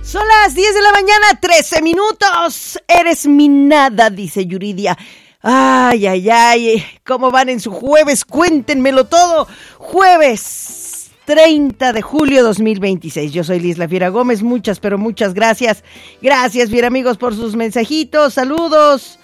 Son las 10 de la mañana, 13 minutos. Eres mi nada, dice Yuridia. Ay, ay, ay. ¿Cómo van en su jueves? Cuéntenmelo todo. Jueves 30 de julio 2026. Yo soy Liz La Fiera Gómez. Muchas, pero muchas gracias. Gracias, bien amigos, por sus mensajitos. Saludos.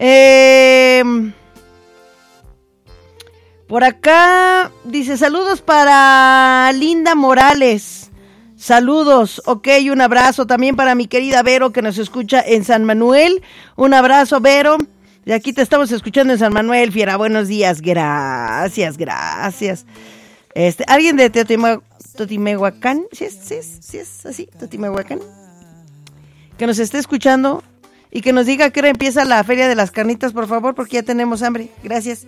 Por acá dice saludos para Linda Morales. Saludos, ok, un abrazo también para mi querida Vero que nos escucha en San Manuel. Un abrazo, Vero. De aquí te estamos escuchando en San Manuel, Fiera. Buenos días, gracias. ¿Alguien de Totimehuacán? ¿Sí es así? ¿Totimehuacán? Que nos esté escuchando y que nos diga a qué hora empieza la Feria de las Carnitas, por favor, porque ya tenemos hambre. Gracias.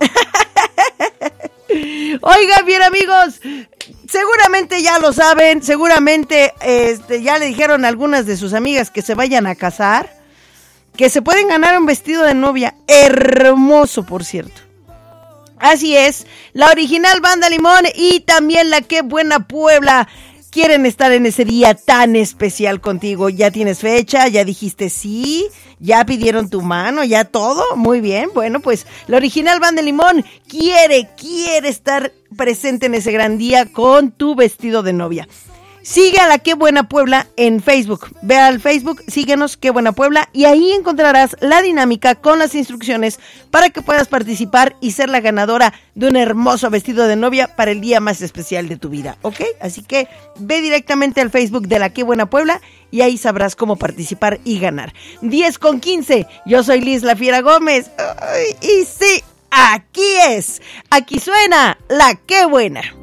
Oigan, bien amigos, seguramente ya lo saben, seguramente ya le dijeron a algunas de sus amigas que se vayan a casar, que se pueden ganar un vestido de novia, hermoso por cierto. Así es, la original Banda Limón y también la Qué Buena Puebla quieren estar en ese día tan especial contigo. ¿Ya tienes fecha? ¿Ya dijiste sí? ¿Ya pidieron tu mano? ¿Ya todo? Muy bien. Bueno, pues la original Banda Limón quiere estar presente en ese gran día con tu vestido de novia. Sigue a la Qué Buena Puebla en Facebook. Ve al Facebook, síguenos Qué Buena Puebla y ahí encontrarás la dinámica con las instrucciones para que puedas participar y ser la ganadora de un hermoso vestido de novia para el día más especial de tu vida, ¿ok? Así que ve directamente al Facebook de la Qué Buena Puebla y ahí sabrás cómo participar y ganar. 10:15, yo soy Liz La Fiera Gómez. Y sí, aquí suena la Qué Buena.